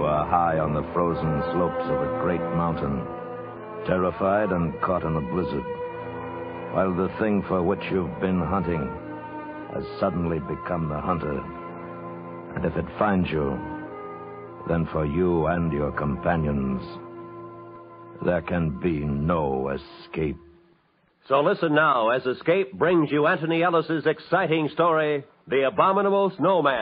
are high on the frozen slopes of a great mountain, terrified and caught in a blizzard, while the thing for which you've been hunting has suddenly become the hunter. And if it finds you, then for you and your companions, there can be no escape. So listen now as Escape brings you Anthony Ellis's exciting story, The Abominable Snowman.